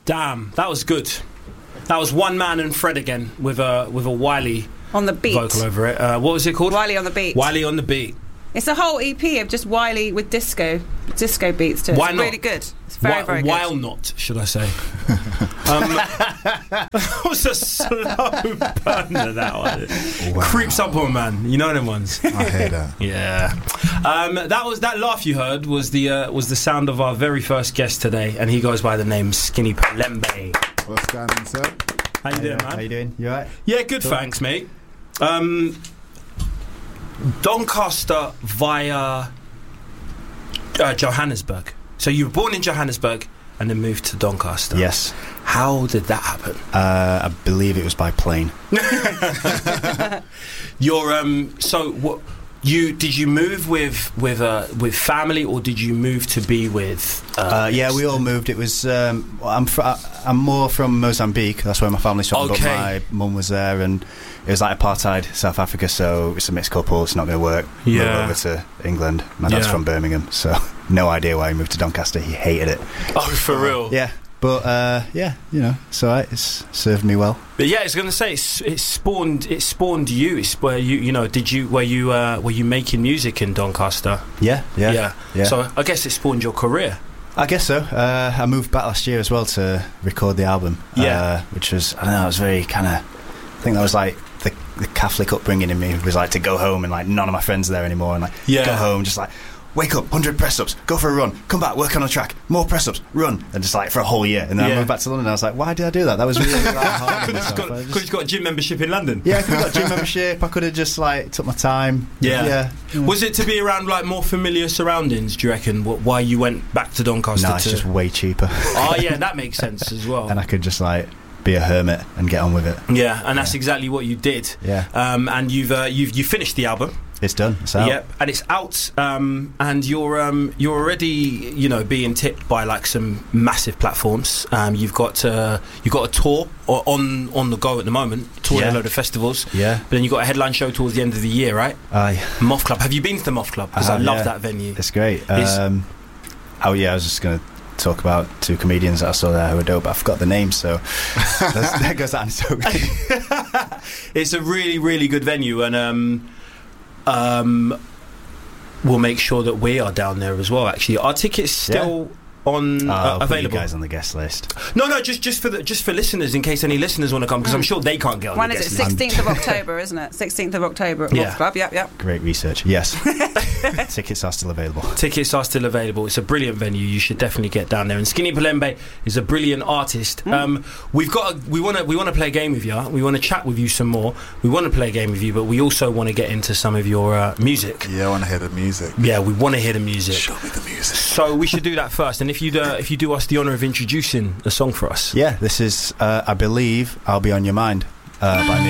Damn, that was good. That was One Man and Fred again with a Wiley on the beat vocal over it. What was it called? Wiley on the beat. Wiley on the beat. It's a whole EP of just Wiley with disco beats to it. Why it's not? Really good. It's very, very good. While not, should I say? That was a slow burner, that one. Wow. Creeps up on man. You know them ones. I hear that. Yeah. That laugh you heard was the sound of our very first guest today, and he goes by the name Skinny Pelembe. What's going on, sir? How you doing, man? How you doing? You alright? Yeah, good, thanks, mate. Doncaster via Johannesburg. So you were born in Johannesburg and then moved to Doncaster. Yes. How did that happen? I believe it was by plane. So what? Did you move with family, or did you move to be with? Yeah, we all moved. It was. I'm more from Mozambique. That's where my family's from. Okay. But my mum was there, and it was like apartheid South Africa. So it's a mixed couple. It's not going to work. Yeah. Moved over to England. My dad's from Birmingham, so no idea why he moved to Doncaster. He hated it. Oh, for real? Yeah. But yeah, you know, it's alright. It's served me well. But yeah, I was going to say it spawned you. It's where were you making music in Doncaster? Yeah. So I guess it spawned your career. I guess so. I moved back last year as well to record the album. Which was, I don't know, it was very kind of, I think that was like the Catholic upbringing in me was like to go home and like none of my friends are there anymore, and like go home just like wake up, 100 press-ups, go for a run, come back, work on a track, more press-ups, run, and just like for a whole year. And then I moved back to London and I was like, why did I do that? That was really hard. Because you've got a gym membership in London. Yeah, I could have got a gym membership. I could have just like took my time. Yeah. Was it to be around like more familiar surroundings, do you reckon, why you went back to Doncaster? No, it's just way cheaper. Oh yeah, that makes sense as well. And I could just like be a hermit and get on with it. Yeah, and that's exactly what you did. Yeah. And you've finished the album. It's done. It's out. Yep, and it's out. And you're already being tipped by like some massive platforms. You've got a tour on the go at the moment, touring a load of festivals. Yeah. But then you've got a headline show towards the end of the year, right? Aye. Moth Club. Have you been to the Moth Club? Because I love that venue. It's great. I was just going to talk about two comedians that I saw there who were dope, but I forgot the names, so there goes that anecdote. It's a really, really good venue, and we'll make sure that we are down there as well. Actually, our tickets still on I'll available. put you guys on the guest list. No, just for listeners, in case any listeners want to come, because I'm sure they can't get on When the is guest it? list. 16th of October, isn't it? 16th of October at Moth Club. Yep. Great research. Yes. Tickets are still available. Tickets are still available. It's a brilliant venue. You should definitely get down there. And Skinny Pelembe is a brilliant artist. We want to play a game with you. We want to chat with you some more. We want to play a game with you, but we also want to get into some of your music. Yeah, I want to hear the music. Yeah, we want to hear the music. Show me the music. So we should do that first. And if you do us the honour of introducing a song for us. Yeah, this is I Believe I'll Be On Your Mind by me.